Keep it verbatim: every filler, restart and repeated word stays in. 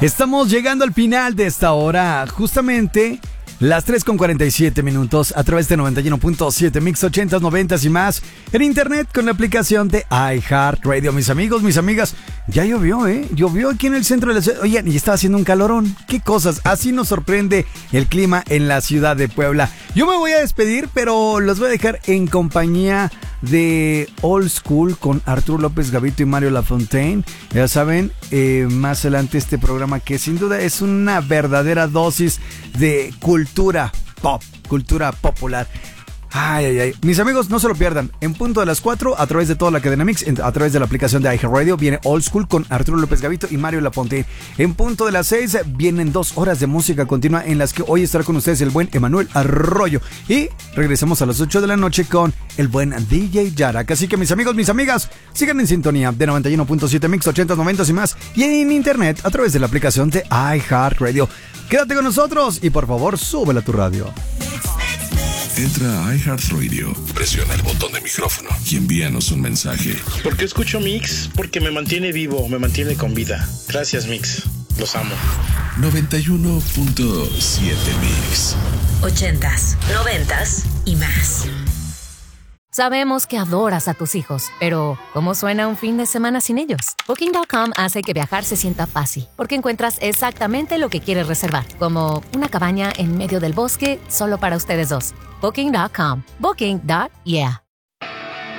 Estamos llegando al final de esta hora, justamente las tres con cuarenta y siete minutos a través de noventa y uno punto siete Mix ochentas, noventas y más en internet con la aplicación de iHeartRadio. Mis amigos, mis amigas, ya llovió, ¿eh? Llovió aquí en el centro de la ciudad. Oigan, y estaba haciendo un calorón. ¿Qué cosas? Así nos sorprende el clima en la ciudad de Puebla. Yo me voy a despedir, pero los voy a dejar en compañía de Old School con Arturo López Gavito y Mario Lafontaine. Ya saben, eh, más adelante este programa que sin duda es una verdadera dosis de cultura pop, cultura popular. Ay, ay, ay. Mis amigos, no se lo pierdan. En punto de las cuatro, a través de toda la cadena Mix, a través de la aplicación de iHeartRadio, viene Old School con Arturo López Gavito y Mario Lafontaine. En punto de las seis, vienen dos horas de música continua en las que hoy estará con ustedes el buen Emanuel Arroyo. Y regresamos a las ocho de la noche con el buen D J Yarak. Así que mis amigos, mis amigas, sigan en sintonía de noventa y uno punto siete Mix ochentas, noventas y más. Y en internet, a través de la aplicación de iHeartRadio. Quédate con nosotros y por favor, súbela a tu radio. Entra a iHeartRadio, presiona el botón de micrófono y envíanos un mensaje. ¿Por qué escucho Mix? Porque me mantiene vivo, me mantiene con vida. Gracias, Mix. Los amo. noventa y uno punto siete Mix. Ochentas, noventas y más. Sabemos que adoras a tus hijos, pero ¿cómo suena un fin de semana sin ellos? Booking punto com hace que viajar se sienta fácil, porque encuentras exactamente lo que quieres reservar, como una cabaña en medio del bosque solo para ustedes dos. Booking punto com. Booking. Yeah.